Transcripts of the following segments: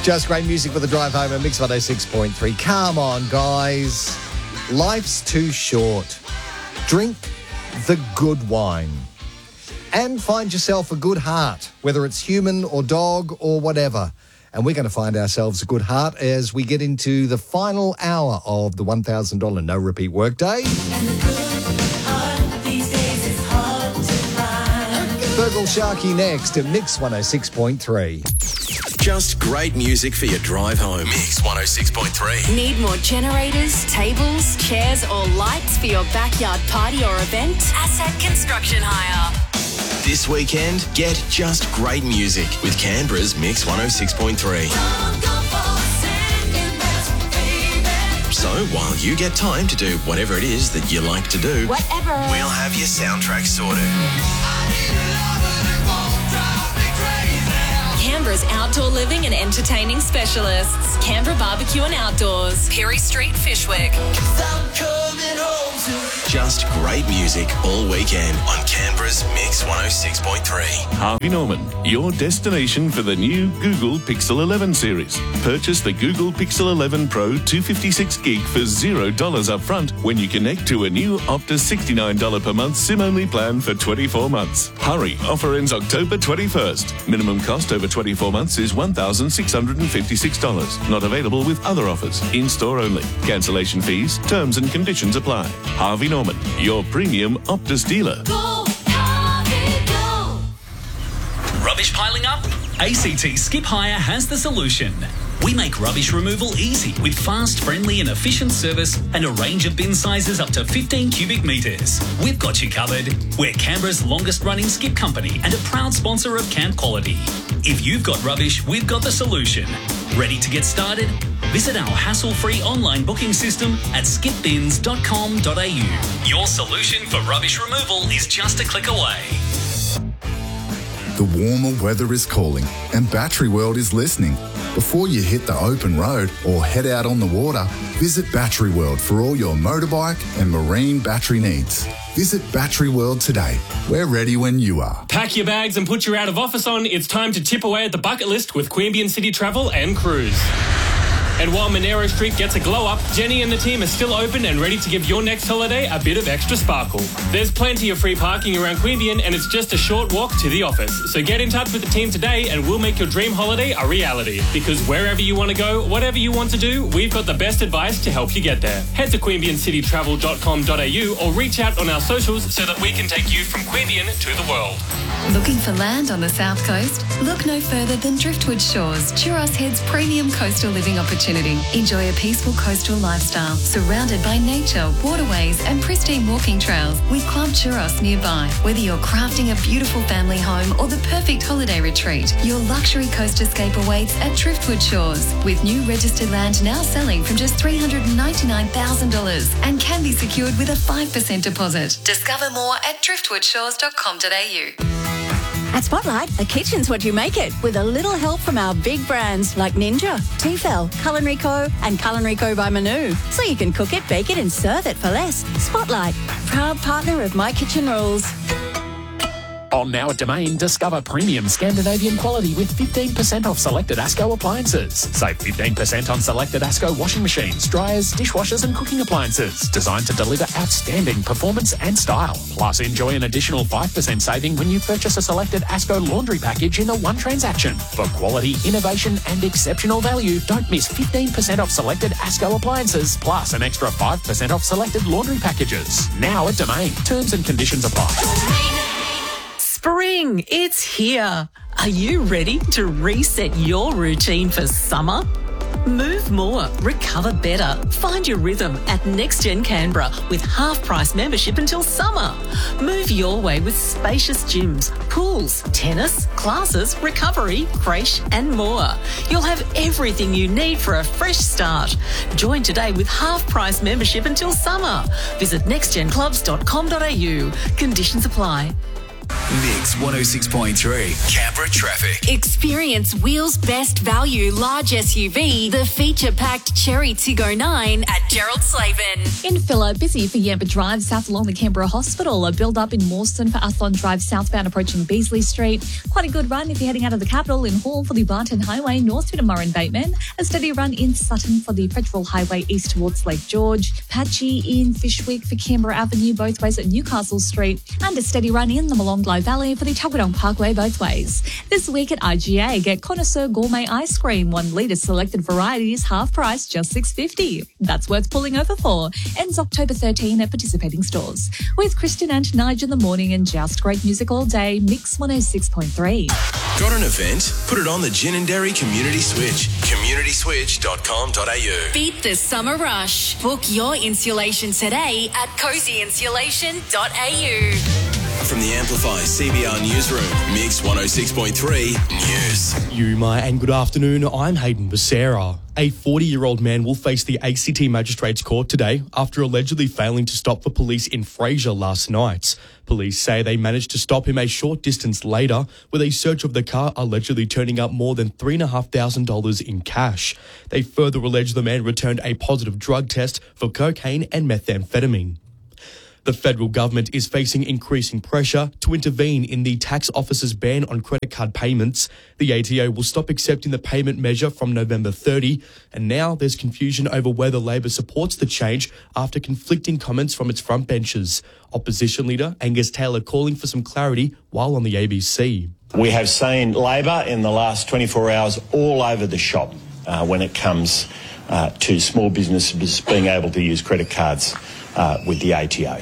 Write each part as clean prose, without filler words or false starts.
Just great music for the drive home at Mix 106.3. Come on, guys. Life's too short. Drink the good wine. And find yourself a good heart, whether it's human or dog or whatever. And we're going to find ourselves a good heart as we get into the final hour of the $1,000 no repeat workday. Virgil Sharkey next at Mix 106.3. Just great music for your drive home. Mix 106.3. Need more generators, tables, chairs or lights for your backyard party or event? Asset Construction Hire. This weekend, get just great music with Canberra's Mix 106.3. So while you get time to do whatever it is that you like to do, we'll have your soundtrack sorted. Canberra's outdoor living and entertaining specialists. Canberra Barbecue and Outdoors. Perry Street, Fishwick. Just great music all weekend on Canberra's Mix 106.3. Harvey Norman, your destination for the new Google Pixel 11 series. Purchase the Google Pixel 11 Pro 256 gig for $0 up front when you connect to a new Optus $69 per month SIM-only plan for 24 months. Hurry, offer ends October 21st. Minimum cost over 24 months is $1,656. Not available with other offers. In-store only. Cancellation fees, terms and conditions apply. Harvey Norman, your premium Optus dealer. Go, Harvey, go. Rubbish piling up? ACT Skip Hire has the solution. We make rubbish removal easy with fast, friendly and efficient service and a range of bin sizes up to 15 cubic metres. We've got you covered. We're Canberra's longest running skip company and a proud sponsor of Camp Quality. If you've got rubbish, we've got the solution. Ready to get started? Visit our hassle-free online booking system at skipbins.com.au. Your solution for rubbish removal is just a click away. The warmer weather is calling and Battery World is listening. Before you hit the open road or head out on the water, visit Battery World for all your motorbike and marine battery needs. Visit Battery World today. We're ready when you are. Pack your bags and put your out of office on. It's time to tip away at the bucket list with Queanbeyan City Travel and Cruise. And while Monero Street gets a glow up, Jenny and the team are still open and ready to give your next holiday a bit of extra sparkle. There's plenty of free parking around Queanbeyan and it's just a short walk to the office. So get in touch with the team today and we'll make your dream holiday a reality. Because wherever you want to go, whatever you want to do, we've got the best advice to help you get there. Head to queanbeyancitytravel.com.au or reach out on our socials so that we can take you from Queanbeyan to the world. Looking for land on the south coast? Look no further than Driftwood Shores, Churros Head's premium coastal living opportunity. Enjoy a peaceful coastal lifestyle surrounded by nature, waterways and pristine walking trails with Club Churros nearby. Whether you're crafting a beautiful family home or the perfect holiday retreat, your luxury coast escape awaits at Driftwood Shores, with new registered land now selling from just $399,000 and can be secured with a 5% deposit. Discover more at driftwoodshores.com.au. At Spotlight, a kitchen's what you make it, with a little help from our big brands like Ninja, Tefal, Culinary Co. and Culinary Co. by Manu. So you can cook it, bake it and serve it for less. Spotlight, proud partner of My Kitchen Rules. On now at Domain, discover premium Scandinavian quality with 15% off selected ASCO appliances. Save 15% on selected ASCO washing machines, dryers, dishwashers and cooking appliances. Designed to deliver outstanding performance and style. Plus, enjoy an additional 5% saving when you purchase a selected ASCO laundry package in a one transaction. For quality, innovation and exceptional value, don't miss 15% off selected ASCO appliances, plus an extra 5% off selected laundry packages. Now at Domain. Terms and conditions apply. Spring, it's here. Are you ready to reset your routine for summer? Move more, recover better. Find your rhythm at NextGen Canberra with half-price membership until summer. Move your way with spacious gyms, pools, tennis, classes, recovery, creche and more. You'll have everything you need for a fresh start. Join today with half-price membership until summer. Visit nextgenclubs.com.au. Conditions apply. Mix 106.3, Canberra traffic. Experience Wheels' best value large SUV, the feature-packed Cherry Tiggo 9 at Gerald Slavin. In Filler, busy for Yamba Drive south along the Canberra Hospital. A build-up in Mawson for Athlon Drive southbound approaching Beasley Street. Quite a good run if you're heading out of the capital in Hall for the Barton Highway north to Murray Bateman. A steady run in Sutton for the Federal Highway east towards Lake George. Patchy in Fishwick for Canberra Avenue both ways at Newcastle Street. And a steady run in the Molonglo Valley for the Tuggeranong Parkway both ways. This week at IGA, get Connoisseur Gourmet Ice Cream, 1 litre selected varieties, half price, just $6.50. That's worth pulling over for. Ends October 13 at participating stores. With Kristen and Nige in the morning and just great music all day, Mix 106.3. Got an event? Put it on the Gin and Dairy Community Switch. CommunitySwitch.com.au. Beat the summer rush. Book your insulation today at cozyinsulation.au. From the Amplify CBR Newsroom, Mix 106.3 News. Yuma and good afternoon, I'm Hayden Becerra. A 40-year-old man will face the ACT Magistrates Court today after allegedly failing to stop the police in Fraser last night. Police say they managed to stop him a short distance later with a search of the car allegedly turning up more than $3,500 in cash. They further allege the man returned a positive drug test for cocaine and methamphetamine. The federal government is facing increasing pressure to intervene in the tax office's ban on credit card payments. The ATO will stop accepting the payment measure from November 30, and now there's confusion over whether Labor supports the change after conflicting comments from its front benches. Opposition leader Angus Taylor calling for some clarity while on the ABC. We have seen Labor in the last 24 hours all over the shop when it comes to small businesses being able to use credit cards with the ATO.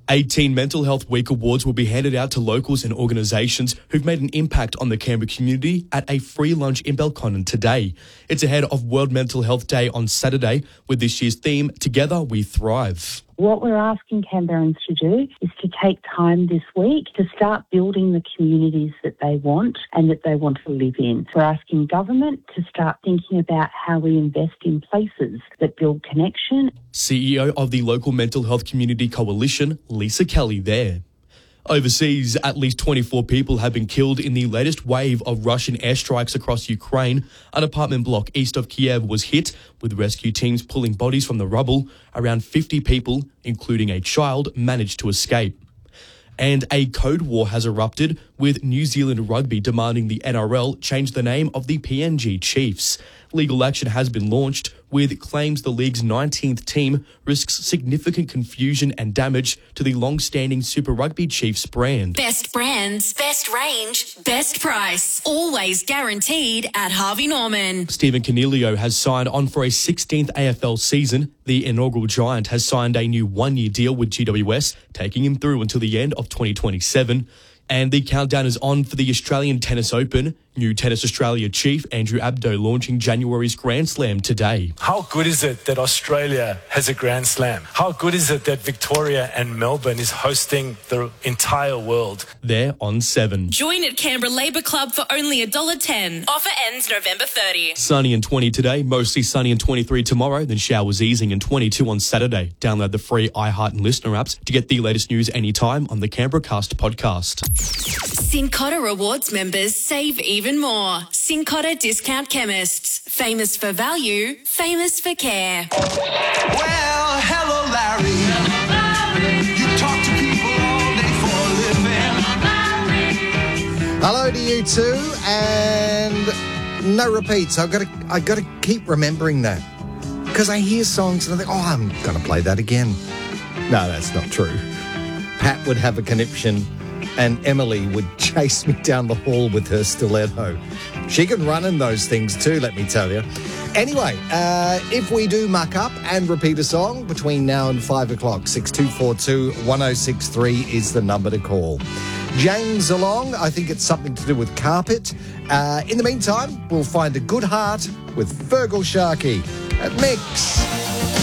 18 Mental Health Week awards will be handed out to locals and organisations who've made an impact on the Canberra community at a free lunch in Belconnen today. It's ahead of World Mental Health Day on Saturday with this year's theme, Together We Thrive. What we're asking Canberrans to do is to take time this week to start building the communities that they want and that they want to live in. We're asking government to start thinking about how we invest in places that build connection. CEO of the local Mental Health Community Coalition, Lisa Kelly there. Overseas, at least 24 people have been killed in the latest wave of Russian airstrikes across Ukraine. An apartment block east of Kiev was hit, with rescue teams pulling bodies from the rubble. Around 50 people, including a child, managed to escape. And a code war has erupted, with New Zealand Rugby demanding the NRL change the name of the PNG Chiefs. Legal action has been launched, with claims the league's 19th team risks significant confusion and damage to the long-standing Super Rugby Chiefs brand. Best brands, best range, best price. Always guaranteed at Harvey Norman. Stephen Cornelio has signed on for a 16th AFL season. The inaugural Giant has signed a new one-year deal with GWS, taking him through until the end of 2027. And the countdown is on for the Australian Tennis Open. New Tennis Australia chief Andrew Abdo launching January's Grand Slam today. How good is it that Australia has a Grand Slam? How good is it that Victoria and Melbourne is hosting the entire world? They're on 7. Join at Canberra Labour Club for only $1.10. Offer ends November 30. Sunny and 20 today, mostly sunny and 23 tomorrow, then showers easing and 22 on Saturday. Download the free iHeart and Listener apps to get the latest news anytime on the Canberra Cast podcast. Cincotta Rewards members save even more. Cincotta Discount Chemists. Famous for value, famous for care. Well, hello, Larry. You talk to people all day for a living. Hello to you too, and no repeats. I've got to keep remembering that because I hear songs and I think, I'm going to play that again. No, that's not true. Pat would have a conniption, and Emily would chase me down the hall with her stiletto. She can run in those things too, let me tell you. Anyway, if we do muck up and repeat a song between now and 5 o'clock, 6242 1063 is the number to call. James along, I think it's something to do with carpet. In the meantime, we'll find a good heart with Fergal Sharkey at Mix.